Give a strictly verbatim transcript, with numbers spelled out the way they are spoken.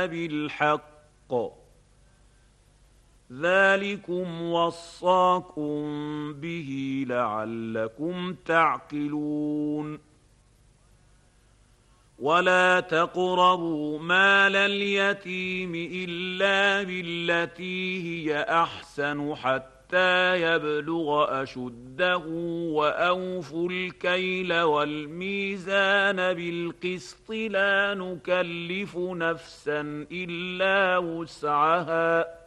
إلا بالحق ذلكم وصاكم به لعلكم تعقلون ولا تقربوا مال اليتيم إلا بالتي هي أحسن حتى يبلغ أشده وأوفوا الكيل والميزان بالقسط لا نكلف نفسا إلا وسعها